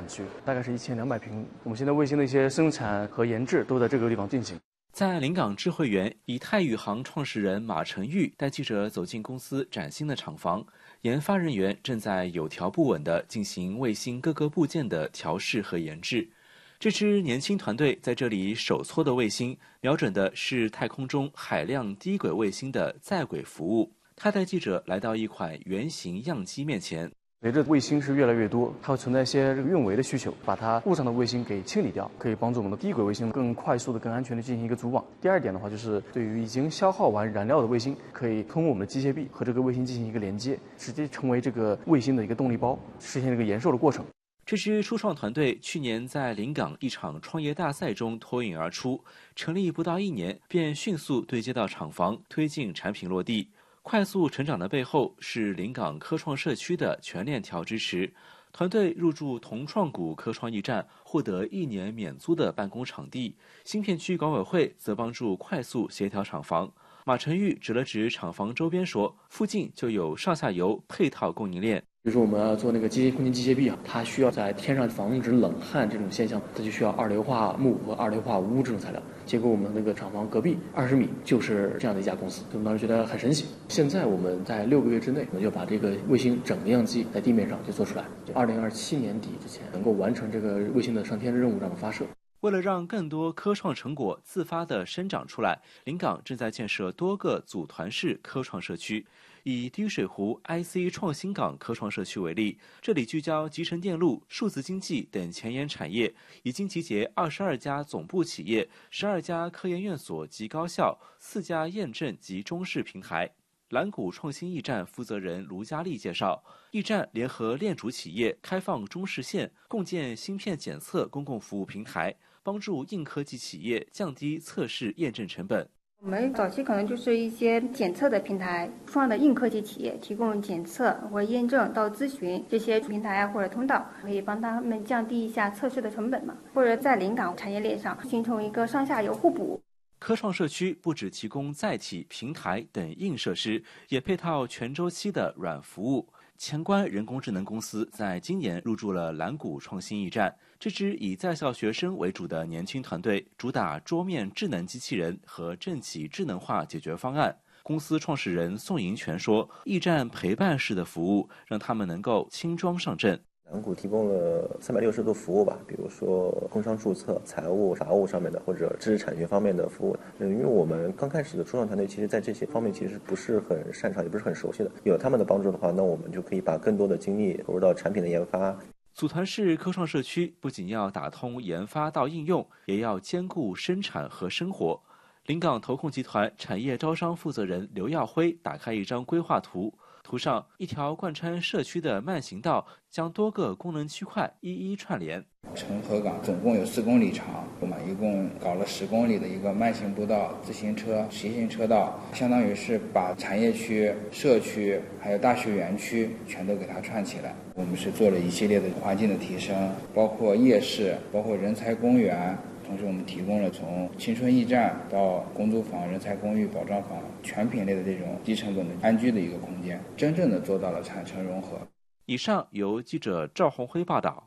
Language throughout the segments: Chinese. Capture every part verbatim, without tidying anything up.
产区，大概是一千两百平。我们现在卫星的一些生产和研制都在这个地方进行。 在临港智慧园，以泰宇航创始人马成玉带记者走进公司崭新的厂房，研发人员正在有条不紊地进行卫星各个部件的调试和研制。这支年轻团队在这里手搓的卫星，瞄准的是太空中海量低轨卫星的在轨服务。他带记者来到一款原型样机面前。 随着卫星是越来越多，它会存在一些这个运维的需求，把它路上的卫星给清理掉，可以帮助我们的低轨卫星更快速的、更安全的进行一个组网。第二点的话，就是对于已经消耗完燃料的卫星，可以通过我们的机械臂和这个卫星进行一个连接，直接成为这个卫星的一个动力包，实现这个延寿的过程。 这支初创团队去年在临港一场创业大赛中脱颖而出，成立不到一年便迅速对接到厂房，推进产品落地。快速成长的背后是临港科创社区的全链条支持。团队入驻同创谷科创驿站，获得一年免租的办公场地。新片区管委会则帮助快速协调厂房。马成玉指了指厂房周边说，附近就有上下游配套供应链。 比如说我们要做那个机械空间机械臂啊，它需要在天上防止冷焊这种现象，它就需要二硫化钼和二硫化钨这种材料。结果我们那个厂房隔壁二十米就是这样的一家公司，我们当时觉得很神奇。现在我们在六个月之内，我们就把这个卫星整个样机在地面上就做出来，就二零二七年底之前能够完成这个卫星的上天任务，让我们发射。 为了让更多科创成果自发地生长出来，临港正在建设多个组团式科创社区。以滴水湖 I C 创新港科创社区为例，这里聚焦集成电路、数字经济等前沿产业，已经集结二十二家总部企业、十二家科研院所及高校、四家验证及中试平台。蓝谷创新驿站负责人卢佳丽介绍，驿站联合链主企业开放中试线，共建芯片检测公共服务平台，帮助硬科技企业降低测试验证成本。 我们早期可能就是一些检测的平台，创的硬科技企业提供检测或者验证到咨询这些平台或者通道，可以帮他们降低一下测试的成本嘛，或者在临港产业链上形成一个上下游互补。 科创社区不只提供载体、平台等硬设施，也配套全周期的软服务。前观人工智能公司在今年入驻了蓝谷创新驿站，这支以在校学生为主的年轻团队，主打桌面智能机器人和政企智能化解决方案。公司创始人宋银泉说，驿站陪伴式的服务让他们能够轻装上阵。 蓝谷提供了三百六十度服务吧，比如说工商注册、财务、法务上面的，或者知识产权方面的服务。嗯，因为我们刚开始的初创团队，其实在这些方面其实不是很擅长，也不是很熟悉的。有他们的帮助的话，那我们就可以把更多的精力投入到产品的研发。 组团式科创社区不仅要打通研发到应用，也要兼顾生产和生活。临港投控集团产业招商负责人刘耀辉打开一张规划图。图上一条贯穿社区的慢行道将多个功能区块一一串联。 城河港总共有四公里长，我们一共搞了十公里的一个慢行步道、自行车、骑行车道，相当于是把产业区、社区还有大学园区全都给它串起来。我们是做了一系列的环境的提升，包括夜市，包括人才公园。同时我们提供了从青春驿站到公租房、人才公寓、保障房全品类的这种低成本的安居的一个空间，真正的做到了产城融合。 以上由记者赵红辉报道。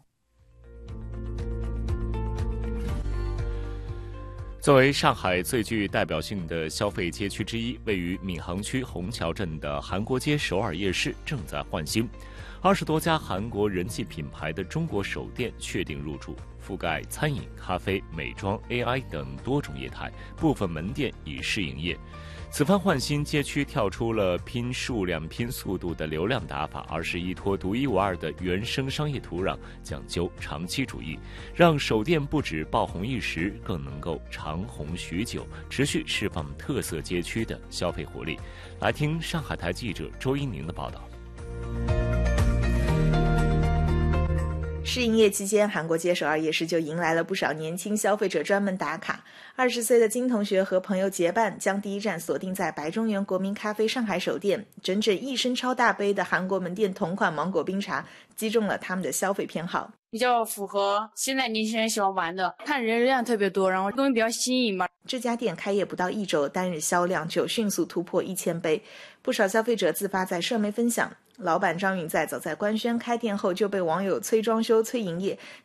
作为上海最具代表性的消费街区之一，位于闵行区虹桥镇的韩国街首尔夜市正在换新。二十多家韩国人气品牌的中国首店确定入驻，覆盖餐饮、咖啡、美妆、A I 等多种业态，部分门店已试营业。此番换新，街区跳出了拼数量、拼速度的流量打法，而是依托独一无二的原生商业土壤，讲究长期主义，让首店不止爆红一时，更能够长红许久，持续释放特色街区的消费活力。来听上海台记者周一宁的报道。 试营业期间，韩国街首尔夜市就迎来了不少年轻消费者专门打卡。二十岁的金同学和朋友结伴，将第一站锁定在白中原国民咖啡上海首店。整整一升超大杯的韩国门店同款芒果冰茶，击中了他们的消费偏好。 比较符合现在年轻人喜欢玩的，看人流量特别多，然后东西比较新颖嘛。 这家店开业不到一周，单日销量就迅速突破一千杯，不少消费者自发在社媒分享。老板张允在早在官宣开店后就被网友催装修、催营业，